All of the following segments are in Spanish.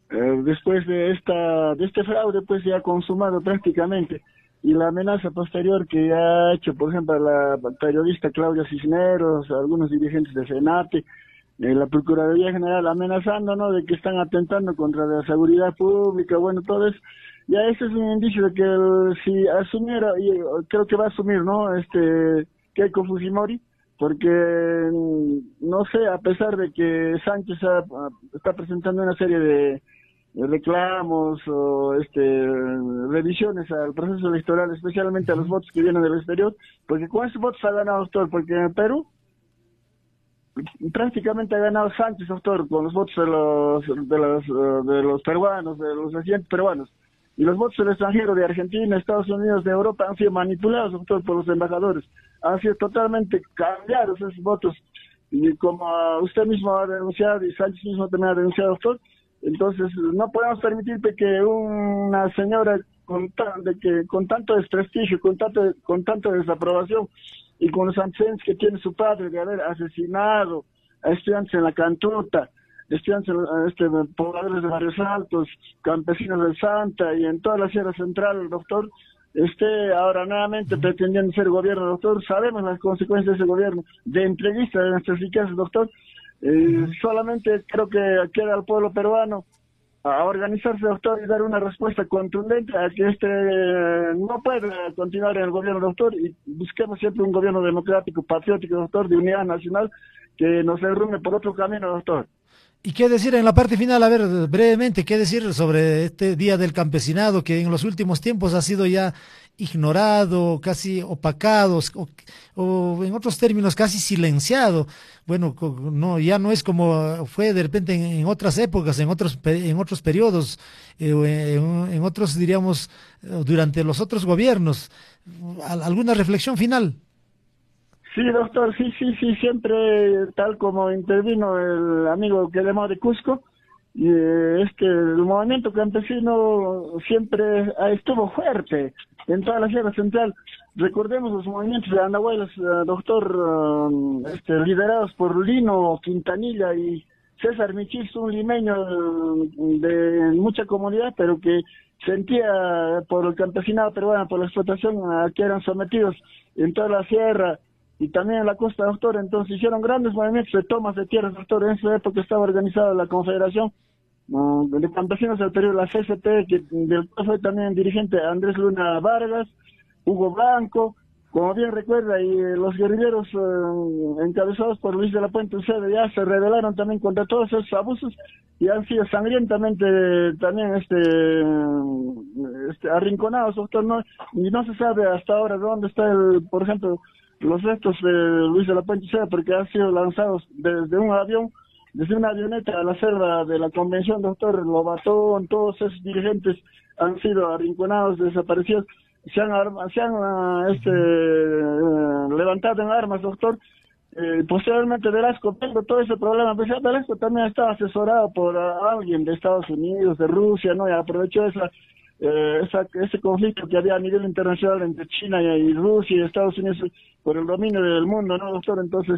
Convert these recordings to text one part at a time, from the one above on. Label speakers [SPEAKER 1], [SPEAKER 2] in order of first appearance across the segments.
[SPEAKER 1] después de este fraude, pues ya consumado prácticamente, y la amenaza posterior que ha hecho, por ejemplo, la periodista Claudia Cisneros, algunos dirigentes de Senate, la Procuraduría General amenazando, ¿no?, de que están atentando contra la seguridad pública, bueno, todo eso. Ya ese es un indicio de que si asumiera, y creo que va a asumir, ¿no?, Keiko Fujimori, porque no sé, a pesar de que Sánchez está presentando una serie de reclamos o revisiones al proceso electoral, especialmente a los votos que vienen del exterior, porque con esos votos ha ganado doctor, porque en Perú prácticamente ha ganado Sánchez, doctor, con los votos de los peruanos, de los residentes peruanos. Y los votos del extranjero, de Argentina, Estados Unidos, de Europa, han sido manipulados, doctor, por los embajadores. Han sido totalmente cambiados esos votos. Y como usted mismo ha denunciado, y Sánchez mismo también ha denunciado, doctor, entonces no podemos permitir que una señora con tanto desprestigio, con tanto desaprobación, y con los antecedentes que tiene su padre de haber asesinado a estudiantes en la Cantuta, estudiantes, pobladores de Barrios Altos, campesinos del Santa y en toda la Sierra Central, doctor, ahora nuevamente pretendiendo ser gobierno, doctor. Sabemos las consecuencias de ese gobierno, de entreguista de nuestras riquezas, doctor. Solamente creo que queda al pueblo peruano a organizarse, doctor, y dar una respuesta contundente a que no puede continuar en el gobierno, doctor, y busquemos siempre un gobierno democrático, patriótico, doctor, de unidad nacional, que nos derrumbe por otro camino, doctor.
[SPEAKER 2] ¿Y qué decir en la parte final? A ver, brevemente, ¿qué decir sobre este Día del Campesinado que en los últimos tiempos ha sido ya ignorado, casi opacado, o en otros términos casi silenciado? Bueno, no, ya no es como fue de repente en otras épocas, en otros periodos, en otros, diríamos, durante los otros gobiernos. ¿Alguna reflexión final?
[SPEAKER 1] Sí, doctor, sí, siempre tal como intervino el amigo que llamó de Cusco, y el movimiento campesino siempre estuvo fuerte en toda la Sierra Central. Recordemos los movimientos de Andahuaylas, doctor, liderados por Lino Quintanilla y César Michis, un limeño de mucha comunidad, pero que sentía por el campesinado peruano, por la explotación a que eran sometidos en toda la sierra y también en la costa, doctor. Entonces hicieron grandes movimientos de tomas de tierras, doctor. En esa época estaba organizada la Confederación de Campesinos del Perú, la CCP, del cual fue también dirigente Andrés Luna Vargas, Hugo Blanco, como bien recuerda, y los guerrilleros encabezados por Luis de la Puente Uceda ya se rebelaron también contra todos esos abusos y han sido sangrientamente también arrinconados, doctor, ¿no? Y no se sabe hasta ahora dónde está por ejemplo, los restos de Luis de la Puente Uceda, porque han sido lanzados desde un avión, desde una avioneta a la selva de la Convención, doctor. Lobatón, todos esos dirigentes han sido arrinconados, desaparecidos, se han levantado en armas, doctor. Posteriormente Velasco, tengo todo ese problema, pues Velasco también estaba asesorado por alguien de Estados Unidos, de Rusia, ¿no? Y aprovechó ese conflicto que había a nivel internacional entre China y Rusia y Estados Unidos por el dominio del mundo, ¿no, doctor? Entonces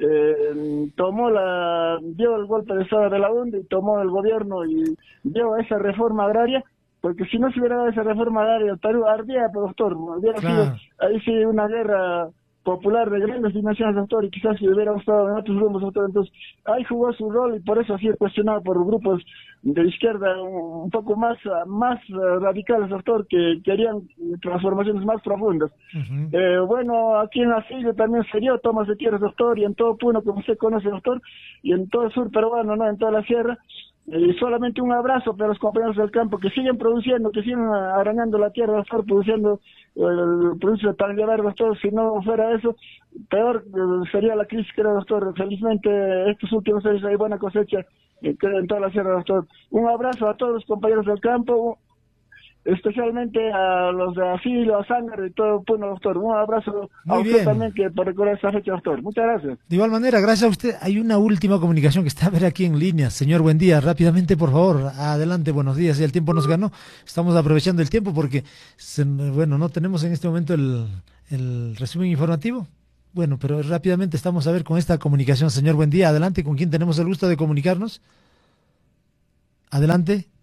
[SPEAKER 1] dio el golpe de estado de la UND y tomó el gobierno y dio esa reforma agraria, porque si no se hubiera dado esa reforma agraria, el Perú ardía, pues, doctor, hubiera sido ahí sí una guerra popular de grandes dimensiones, doctor, y quizás si hubiera estado en otros rumbos, doctor. Entonces ahí jugó su rol y por eso ha sido cuestionado por grupos de izquierda un poco más radicales, doctor, que querían transformaciones más profundas. Bueno, aquí en Asillo también se dio tomas de tierras, doctor, y en todo Puno, como usted conoce, doctor, y en todo el sur peruano, ¿no?, en toda la sierra. Y solamente un abrazo para los compañeros del campo que siguen produciendo, que siguen arañando la tierra, doctor, produciendo el producto para llevar, doctor. Si no fuera eso, peor sería la crisis que era, doctor. Felizmente estos últimos años hay buena cosecha en toda la sierra, doctor. Un abrazo a todos los compañeros del campo, especialmente a los de Asilo, a Sangre y todo Puno, doctor. Un abrazo a usted también que por recordar esta fecha, doctor. Muchas gracias.
[SPEAKER 2] De igual manera, gracias a usted. Hay una última comunicación que está a ver aquí en línea. Señor, buen día. Rápidamente, por favor. Adelante, buenos días. Ya el tiempo nos ganó. Estamos aprovechando el tiempo porque, no tenemos en este momento el resumen informativo. Bueno, pero rápidamente estamos a ver con esta comunicación. Señor, buen día. Adelante, ¿con quién tenemos el gusto de comunicarnos? Adelante.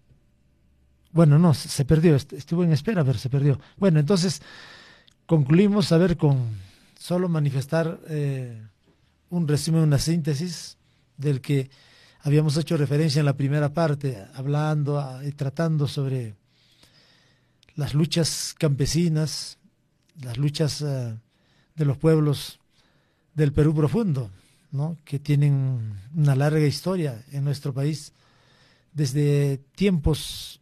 [SPEAKER 2] Bueno, no, se perdió, estuvo en espera, pero se perdió. Bueno, entonces concluimos, a ver, con solo manifestar un resumen, una síntesis del que habíamos hecho referencia en la primera parte, hablando y tratando sobre las luchas campesinas, las luchas de los pueblos del Perú profundo, ¿no? Que tienen una larga historia en nuestro país, desde tiempos,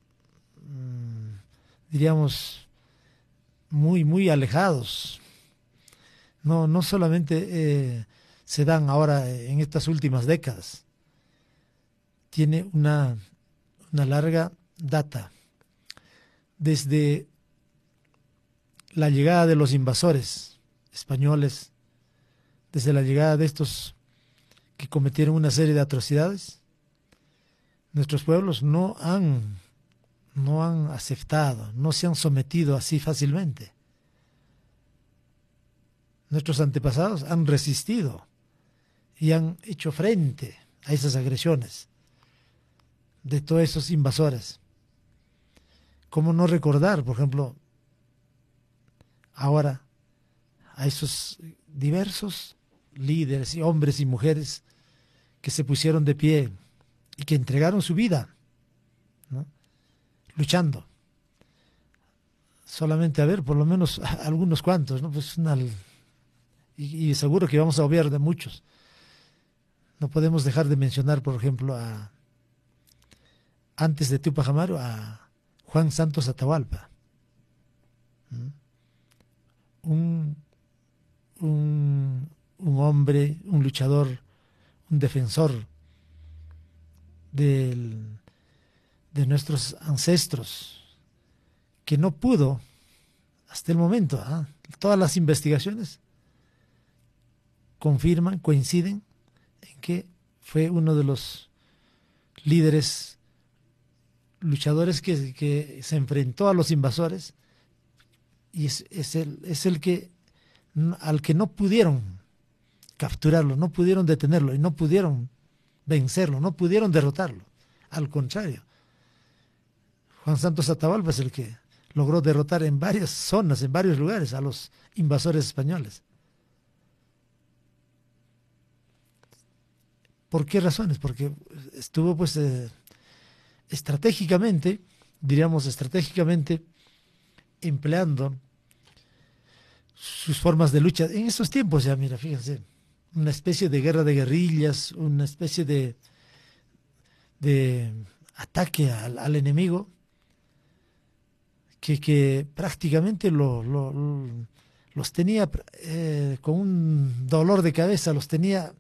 [SPEAKER 2] diríamos, muy, muy alejados. No, no solamente se dan ahora en estas últimas décadas, tiene una larga data, desde la llegada de los invasores españoles, desde la llegada de estos que cometieron una serie de atrocidades. Nuestros pueblos no han aceptado, no se han sometido así fácilmente. Nuestros antepasados han resistido y han hecho frente a esas agresiones de todos esos invasores. ¿Cómo no recordar, por ejemplo, ahora a esos diversos líderes y hombres y mujeres que se pusieron de pie y que entregaron su vida, ¿no? Luchando? Solamente a ver, por lo menos algunos cuantos, ¿no? Pues y seguro que vamos a obviar de muchos. No podemos dejar de mencionar, por ejemplo, antes de Tupac Amaru, a Juan Santos Atahualpa, un, un hombre, un luchador, un defensor del, de nuestros ancestros, que no pudo, hasta el momento, todas las investigaciones confirman, coinciden en que fue uno de los líderes luchadores que se enfrentó a los invasores, y es el que al que no pudieron capturarlo, no pudieron detenerlo y no pudieron vencerlo, no pudieron derrotarlo. Al contrario, Juan Santos Atahualpa es el que logró derrotar en varias zonas, en varios lugares, a los invasores españoles. ¿Por qué razones? Porque estuvo pues estratégicamente, diríamos estratégicamente, empleando sus formas de lucha. En esos tiempos ya, mira, fíjense, una especie de guerra de guerrillas, una especie de ataque al enemigo, que prácticamente los tenía con un dolor de cabeza, los tenía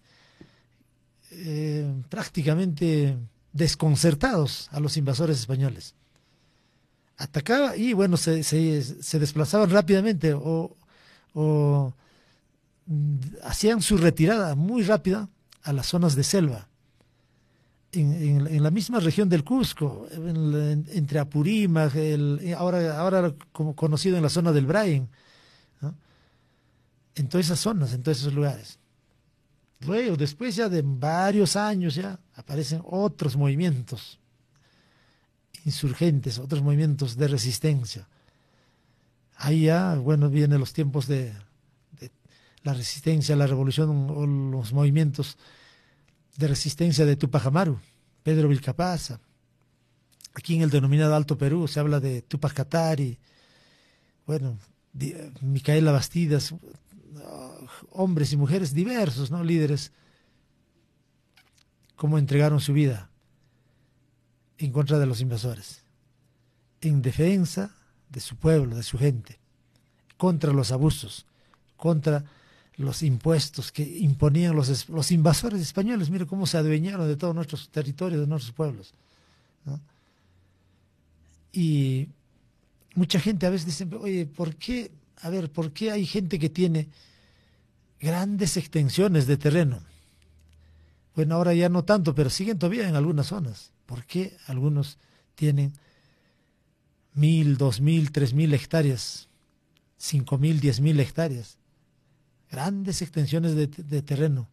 [SPEAKER 2] prácticamente desconcertados a los invasores españoles. Atacaba y bueno, se desplazaban rápidamente o hacían su retirada muy rápida a las zonas de selva, en la misma región del Cusco, entre Apurímac, ahora como conocido en la zona del Brain, ¿no? En todas esas zonas, en todos esos lugares. Luego, después ya de varios años, ya aparecen otros movimientos insurgentes, otros movimientos de resistencia. Ahí ya, bueno, vienen los tiempos de la resistencia, la revolución o los movimientos de resistencia de Tupac Amaru, Pedro Vilcapasa. Aquí en el denominado Alto Perú se habla de Tupac Katari, bueno, Micaela Bastidas, hombres y mujeres diversos, ¿no? Líderes, cómo entregaron su vida en contra de los invasores, en defensa de su pueblo, de su gente, contra los abusos, contra los impuestos que imponían los invasores españoles. Mire cómo se adueñaron de todos nuestros territorios, de nuestros pueblos, ¿no? Y mucha gente a veces dice, oye, ¿por qué? A ver, ¿por qué hay gente que tiene grandes extensiones de terreno? Bueno, ahora ya no tanto, pero siguen todavía en algunas zonas. ¿Por qué algunos tienen 1.000, 2.000, 3.000 hectáreas, 5.000, 10.000 hectáreas? Grandes extensiones de terreno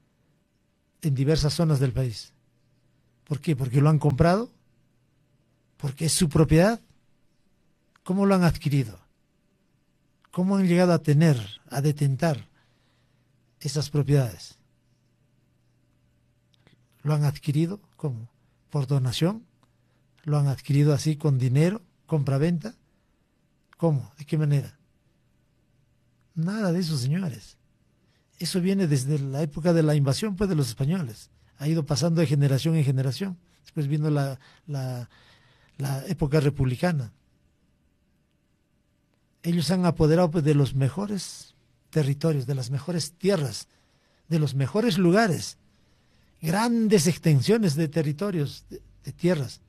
[SPEAKER 2] en diversas zonas del país. ¿Por qué? Porque lo han comprado, porque es su propiedad. ¿Cómo lo han adquirido? ¿Cómo han llegado a tener, a detentar esas propiedades? ¿Lo han adquirido? ¿Cómo? ¿Por donación? ¿Lo han adquirido así con dinero, compra-venta? ¿Cómo? ¿De qué manera? Nada de eso, señores. Eso viene desde la época de la invasión, pues, de los españoles. Ha ido pasando de generación en generación. Después vino la época republicana. Ellos se han apoderado, pues, de los mejores territorios, de las mejores tierras, de los mejores lugares, grandes extensiones de territorios, de tierras.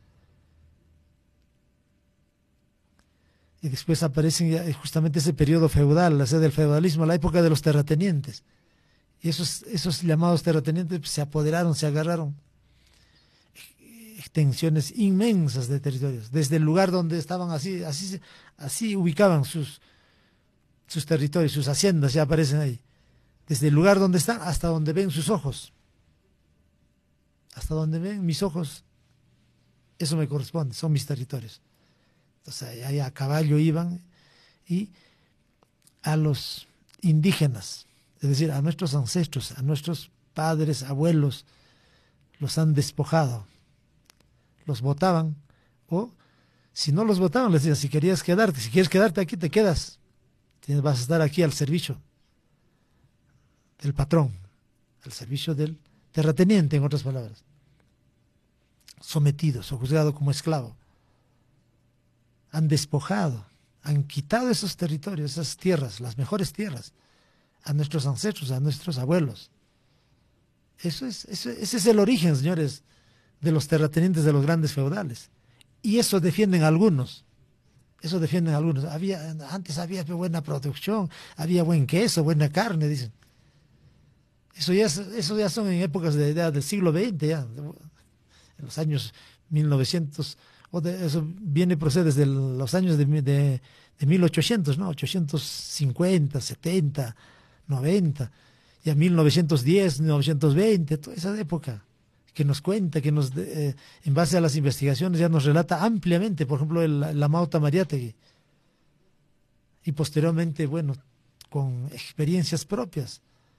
[SPEAKER 2] Y después aparece justamente ese periodo feudal, la sede del feudalismo, la época de los terratenientes. Y esos llamados terratenientes, pues, se apoderaron, se agarraron extensiones inmensas de territorios, desde el lugar donde estaban así ubicaban sus territorios, sus haciendas ya aparecen ahí, desde el lugar donde están hasta donde ven sus ojos, hasta donde ven mis ojos, eso me corresponde, son mis territorios. Entonces ahí a caballo iban, y a los indígenas, es decir, a nuestros ancestros, a nuestros padres, abuelos, los han despojado, los votaban, o si no los votaban, les decían, si quieres quedarte aquí, te quedas, vas a estar aquí al servicio del patrón, al servicio del terrateniente, en otras palabras, sometidos o juzgados como esclavo. Han despojado, han quitado esos territorios, esas tierras, las mejores tierras, a nuestros ancestros, a nuestros abuelos. Ese es el origen, señores, de los terratenientes de los grandes feudales. Y eso defienden algunos. Antes había buena producción, había buen queso, buena carne, dicen. Eso ya son en épocas del siglo XX, ya, en los años 1900, eso procede desde los años de 1800, ¿no? 850, 70, 90, ya 1910, 1920, toda esa época que nos cuenta, en base a las investigaciones ya nos relata ampliamente, por ejemplo, la Mauta Mariátegui, y posteriormente, bueno, con experiencias propias,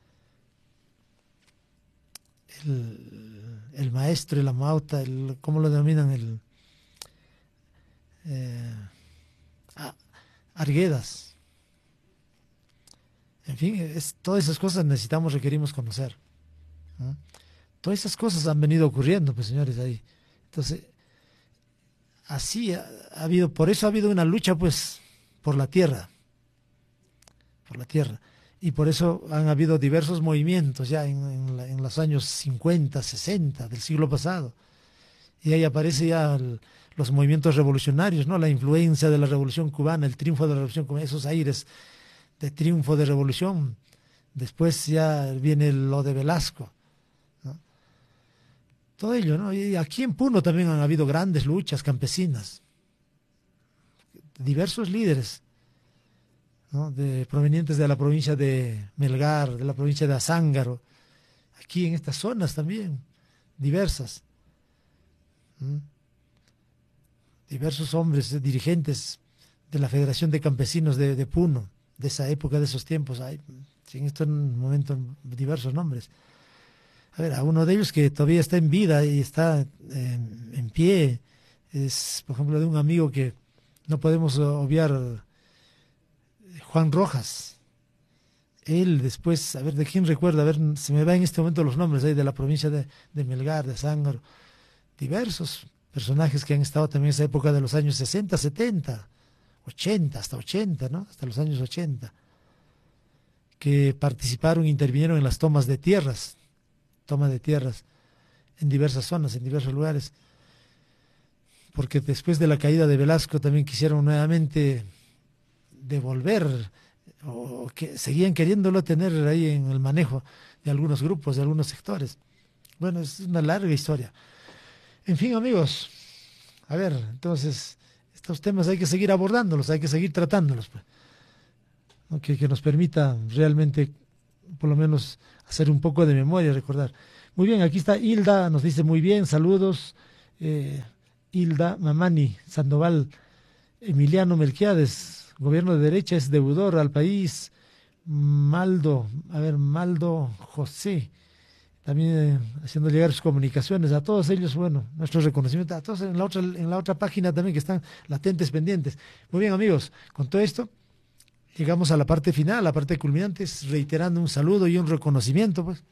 [SPEAKER 2] el maestro y la Mauta, ¿cómo lo denominan? Arguedas. En fin, todas esas cosas requerimos conocer, ¿no? Todas esas cosas han venido ocurriendo, pues, señores, ahí. Entonces, así por eso ha habido una lucha, pues, por la tierra. Y por eso han habido diversos movimientos ya en los años 50, 60 del siglo pasado. Y ahí aparece ya los movimientos revolucionarios, ¿no? La influencia de la Revolución Cubana, el triunfo de la Revolución Cubana, esos aires de triunfo de revolución. Después ya viene lo de Velasco, ¿no? Todo ello, ¿no? Y aquí en Puno también han habido grandes luchas campesinas, diversos líderes, ¿no? Provenientes de la provincia de Melgar, de la provincia de Azángaro, aquí en estas zonas también, diversas. Diversos hombres, dirigentes de la Federación de Campesinos de Puno, de esa época, de esos tiempos. Hay en estos momentos diversos nombres. A ver, a uno de ellos que todavía está en vida y está en pie, es, por ejemplo, de un amigo que no podemos obviar, Juan Rojas. Él después, a ver, ¿de quién recuerda? A ver, se me va en este momento los nombres ahí de la provincia de Melgar, de Zángaro. Diversos personajes que han estado también en esa época de los años 60, 70, 80, hasta 80, ¿no? Hasta los años 80, que participaron, intervinieron en las tomas de tierras en diversas zonas, en diversos lugares, porque después de la caída de Velasco también quisieron nuevamente devolver, o que seguían queriéndolo tener ahí en el manejo de algunos grupos, de algunos sectores. Bueno, es una larga historia. En fin, amigos, a ver, entonces, estos temas hay que seguir abordándolos, hay que seguir tratándolos, pues, ¿no? Que nos permita realmente, por lo menos, hacer un poco de memoria, recordar. Muy bien, aquí está Hilda, nos dice muy bien, saludos. Hilda Mamani Sandoval, Emiliano Melquiades, gobierno de derecha es deudor al país. Maldo José, también haciendo llegar sus comunicaciones a todos ellos, bueno, nuestro reconocimiento a todos en la otra página también que están latentes pendientes. Muy bien, amigos, con todo esto llegamos a la parte final, la parte culminante, reiterando un saludo y un reconocimiento pues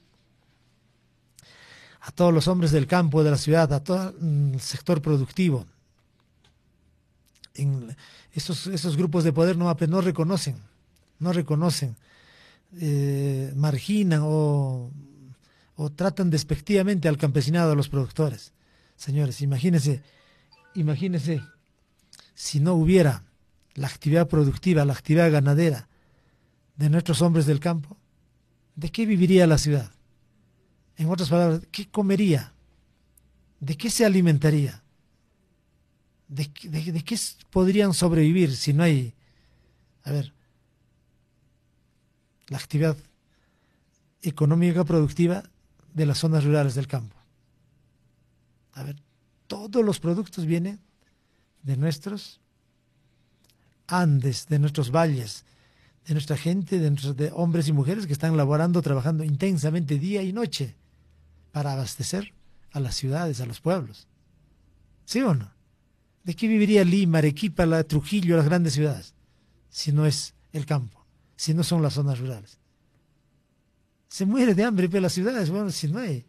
[SPEAKER 2] a todos los hombres del campo, de la ciudad, a todo el sector productivo. En esos grupos de poder no reconocen, marginan o tratan despectivamente al campesinado, a los productores. Señores, imagínense si no hubiera la actividad productiva, la actividad ganadera de nuestros hombres del campo, ¿de qué viviría la ciudad? En otras palabras, ¿qué comería? ¿De qué se alimentaría? ¿De qué podrían sobrevivir si no hay, la actividad económica productiva de las zonas rurales del campo? Todos los productos vienen de nuestros Andes, de nuestros valles, de nuestra gente, de hombres y mujeres que están laborando, trabajando intensamente día y noche para abastecer a las ciudades, a los pueblos. ¿Sí o no? ¿De qué viviría Lima, Arequipa, Trujillo, las grandes ciudades, si no es el campo, si no son las zonas rurales? Se muere de hambre las ciudades, bueno, si no hay.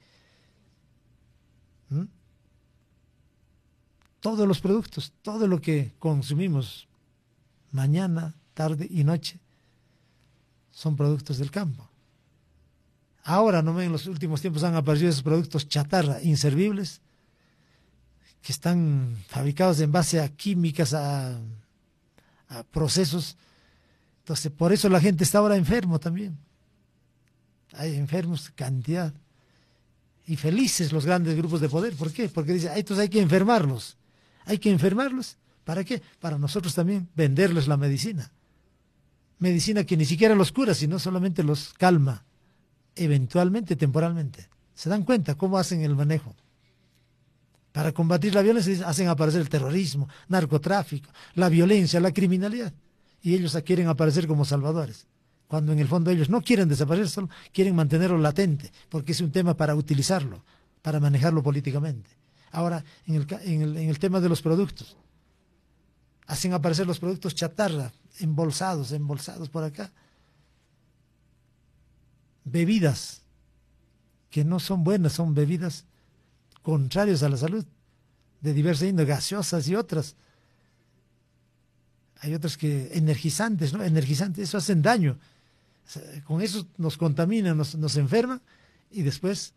[SPEAKER 2] Todos los productos, todo lo que consumimos mañana, tarde y noche son productos del campo. Ahora, no en los últimos tiempos han aparecido esos productos chatarra, inservibles, que están fabricados en base a químicas, a procesos. Entonces, por eso la gente está ahora enfermo también. Hay enfermos, cantidad. Y felices los grandes grupos de poder. ¿Por qué? Porque dicen, entonces hay que enfermarlos. Hay que enfermarlos. ¿Para qué? Para nosotros también venderles la medicina. Medicina que ni siquiera los cura, sino solamente los calma. Eventualmente, temporalmente. ¿Se dan cuenta cómo hacen el manejo? Para combatir la violencia hacen aparecer el terrorismo, narcotráfico, la violencia, la criminalidad. Y ellos quieren aparecer como salvadores. Cuando en el fondo ellos no quieren desaparecer, solo quieren mantenerlo latente, porque es un tema para utilizarlo, para manejarlo políticamente. Ahora, en el tema de los productos, hacen aparecer los productos chatarra, embolsados por acá. Bebidas que no son buenas, son bebidas contrarias a la salud, de diversa índole, gaseosas y otras. Hay otras que energizantes, ¿no? Energizantes, eso hacen daño. O sea, con eso nos contaminan, nos enferman y después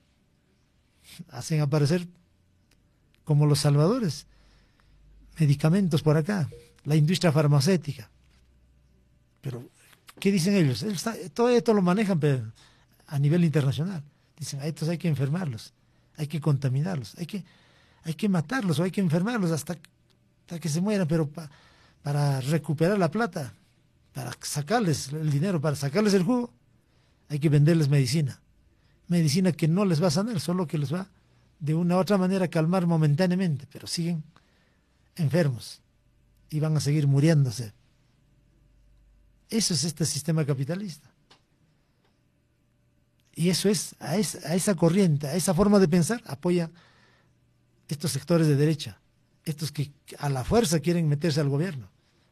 [SPEAKER 2] hacen aparecer como los salvadores medicamentos por acá, la industria farmacéutica. Pero, ¿qué dicen ellos? Todo esto lo manejan a nivel internacional. Dicen, a estos hay que enfermarlos, hay que contaminarlos, hay que matarlos o hay que enfermarlos hasta que se mueran, pero para recuperar la plata, para sacarles el dinero, para sacarles el jugo, hay que venderles medicina. Medicina que no les va a sanar, solo que les va de una u otra manera a calmar momentáneamente, pero siguen enfermos y van a seguir muriéndose. Eso es este sistema capitalista. Y eso es, a esa corriente, a esa forma de pensar, apoya estos sectores de derecha, estos que a la fuerza quieren meterse al gobierno.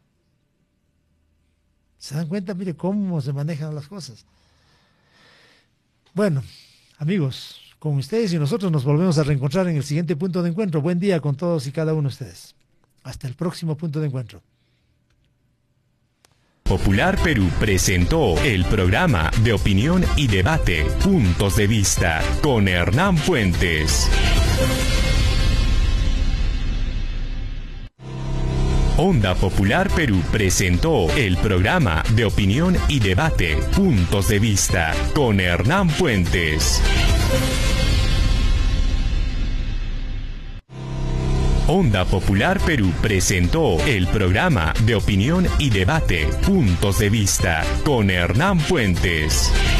[SPEAKER 2] ¿Se dan cuenta? Mire cómo se manejan las cosas. Bueno, amigos, con ustedes y nosotros nos volvemos a reencontrar en el siguiente punto de encuentro. Buen día con todos y cada uno de ustedes. Hasta el próximo punto de encuentro.
[SPEAKER 3] Popular Perú presentó el programa de opinión y debate Puntos de Vista con Hernán Puentes. Onda Popular Perú presentó el programa de opinión y debate Puntos de Vista con Hernán Puentes. Onda Popular Perú presentó el programa de opinión y debate Puntos de Vista con Hernán Puentes.